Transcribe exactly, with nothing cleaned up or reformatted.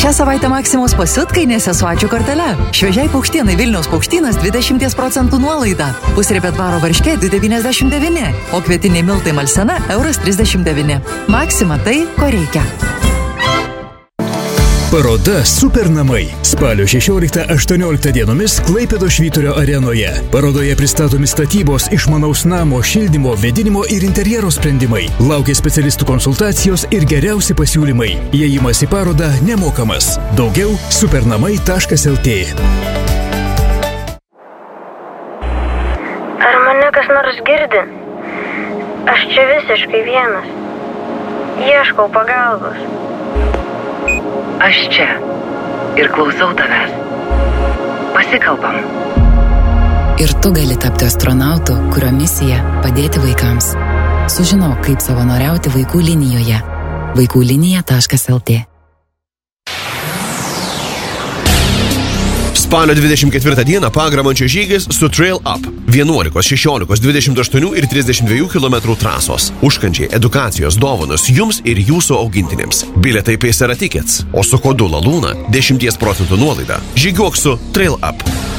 Šią savaitę Maksimos pasiutkainėse su ačiū kortele. Šviežiai paukštienai Vilniaus paukštynas dvidešimt procentų nuolaida. Pusriebė dvaro varškė du devyniasdešimt devyni, o kvietiniai miltai Malsena euras trisdešimt devyni. Maksima tai, ko reikia. Paroda Supernamai. Spalio šešioliktą aštuonioliktą dienomis Klaipėdos Švyturio arenoje. Parodoje pristatomi statybos, išmanaus namo, šildymo, vėdinimo ir interjero sprendimai. Laukia specialistų konsultacijos ir geriausi pasiūlymai. Įėjimas į parodą nemokamas. Daugiau supernamai taškas lt. Ar mane kas nors girdi? Aš čia visiškai vienas. Ieškau pagalbos. Aš čia ir klausau tavęs. Pasikalbam. Ir tu gali tapti astronautu, kurio misija padėti vaikams. Sužinok, kaip savanoriauti vaikų linijoje. vaikų linija taškas lt. Spalio dvidešimt ketvirtą dieną Pagramančio žygis su Trail Up. vienuolikos, šešiolikos, dvidešimt aštuonių ir trisdešimt dviejų kilometrų trasos. Užkandžiai, edukacijos, dovanos jums ir jūsų augintinėms. Bilietai Paysera Tickets, o su kodu LALUNA dešimt procentų nuolaida. Žygiuok su Trail Up.